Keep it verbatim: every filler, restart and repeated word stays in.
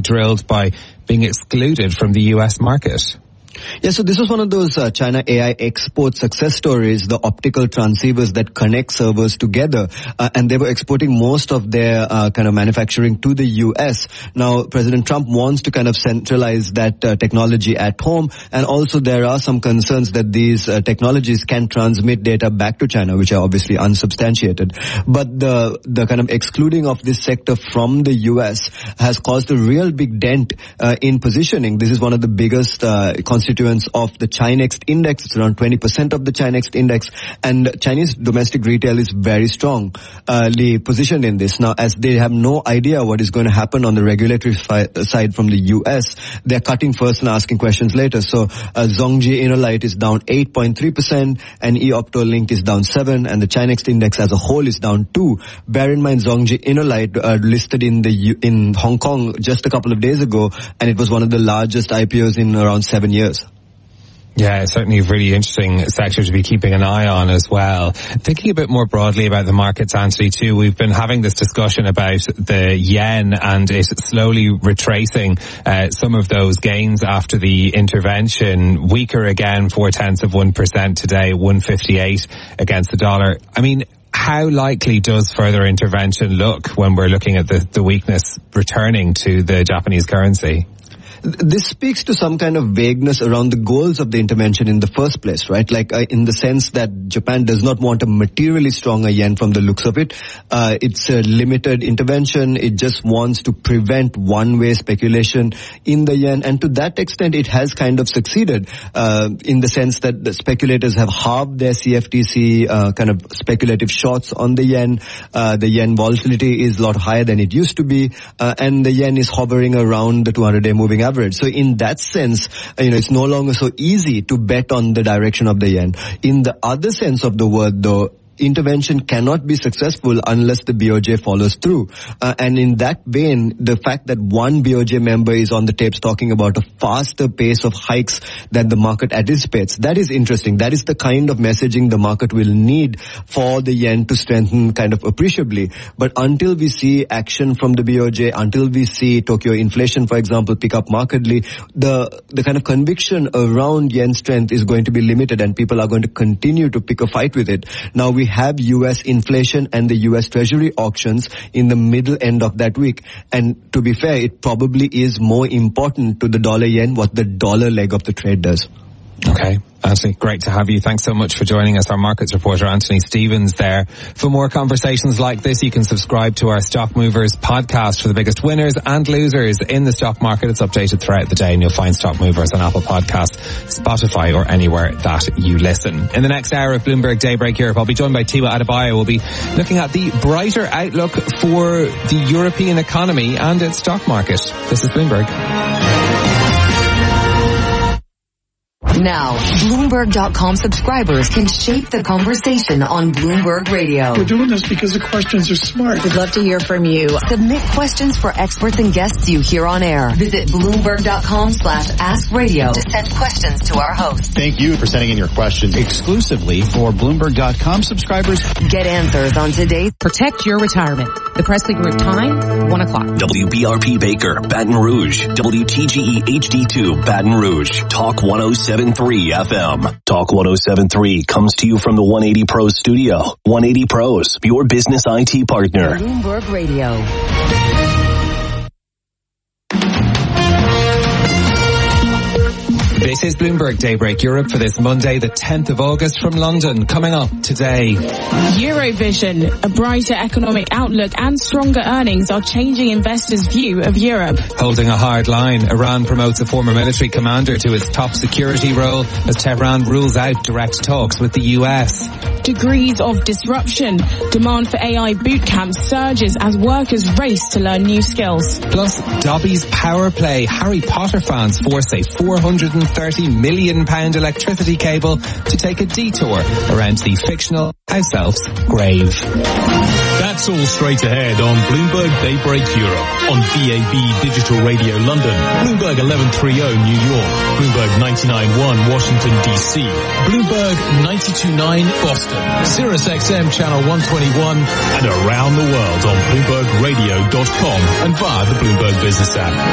drilled by being excluded from the U S market. Yeah, so this was one of those uh, China A I export success stories, the optical transceivers that connect servers together. Uh, and they were exporting most of their uh, kind of manufacturing to the U S. Now, President Trump wants to kind of centralize that uh, technology at home. And also there are some concerns that these uh, technologies can transmit data back to China, which are obviously unsubstantiated. But the, the kind of excluding of this sector from the U S has caused a real big dent uh, in positioning. This is one of the biggest uh, constituents of the Chinext index. It's around twenty percent of the Chinext index, and Chinese domestic retail is very strongly positioned in this. Now, as they have no idea what is going to happen on the regulatory fi- side from the U S, they're cutting first and asking questions later. So uh, Zhongji Inolite is down eight point three percent, and eOptolink is down seven, and the Chinext index as a whole is down two. Bear in mind, Zhongji Inolite uh, listed in the U- in Hong Kong just a couple of days ago, and it was one of the largest I P Os in around seven years. Yeah, it's certainly a really interesting sector to be keeping an eye on as well. Thinking a bit more broadly about the markets, Anthony, too, we've been having this discussion about the yen and it slowly retracing uh, some of those gains after the intervention. Weaker again, four tenths of one percent today, one fifty-eight against the dollar. I mean, how likely does further intervention look when we're looking at the, the weakness returning to the Japanese currency? This speaks to some kind of vagueness around the goals of the intervention in the first place, right? Like uh, in the sense that Japan does not want a materially stronger yen from the looks of it. Uh, it's a limited intervention. It just wants to prevent one-way speculation in the yen. And to that extent, it has kind of succeeded uh, in the sense that the speculators have halved their C F T C uh, kind of speculative shorts on the yen. Uh, the yen volatility is a lot higher than it used to be. Uh, and the yen is hovering around the two hundred day moving average. So in that sense, you know, it's no longer so easy to bet on the direction of the yen. In the other sense of the word, though, intervention cannot be successful unless the B O J follows through. Uh, and in that vein, the fact that one B O J member is on the tapes talking about a faster pace of hikes than the market anticipates, that is interesting. That is the kind of messaging the market will need for the yen to strengthen kind of appreciably. But until we see action from the B O J, until we see Tokyo inflation, for example, pick up markedly, the, the kind of conviction around yen strength is going to be limited, and people are going to continue to pick a fight with it. Now, we have U S inflation and the U S Treasury auctions in the middle end of that week. And to be fair, it probably is more important to the dollar yen what the dollar leg of the trade does. Okay. Anthony, great to have you. Thanks so much for joining us. Our markets reporter, Anthony Stevens, there. For more conversations like this, you can subscribe to our Stock Movers podcast for the biggest winners and losers in the stock market. It's updated throughout the day, and you'll find Stock Movers on Apple Podcasts, Spotify, or anywhere that you listen. In the next hour of Bloomberg Daybreak Europe, I'll be joined by Tiwa Adebayo. We'll be looking at the brighter outlook for the European economy and its stock market. This is Bloomberg. Now, Bloomberg dot com subscribers can shape the conversation on Bloomberg Radio. We're doing this because the questions are smart. We'd love to hear from you. Submit questions for experts and guests you hear on air. Visit Bloomberg dot com slash ask radio to send questions to our host. Thank you for sending in your questions exclusively for Bloomberg dot com subscribers. Get answers on today's Protect Your Retirement. The Presley Group time, one o'clock. W B R P Baker, Baton Rouge. W T G E H D two, Baton Rouge. Talk one oh seven point three F M. Talk one oh seven point three comes to you from the one eighty Pros studio. one eighty Pros, your business I T partner. Bloomberg Radio. This is Bloomberg Daybreak Europe for this Monday, the tenth of August from London. Coming up today. Eurovision, a brighter economic outlook and stronger earnings are changing investors' view of Europe. Holding a hard line, Iran promotes a former military commander to his top security role as Tehran rules out direct talks with the U S. Degrees of disruption. Demand for A I boot camps surges as workers race to learn new skills. Plus, Dobby's Power Play. Harry Potter fans force a four hundred thirty million pound electricity cable to take a detour around the fictional house elf's grave. That's all straight ahead on Bloomberg Daybreak Europe, on D A B Digital Radio London, Bloomberg eleven thirty New York, Bloomberg ninety-nine point one Washington D C, Bloomberg ninety-two point nine Boston, Sirius X M Channel one twenty-one, and around the world on Bloomberg Radio dot com and via the Bloomberg Business app.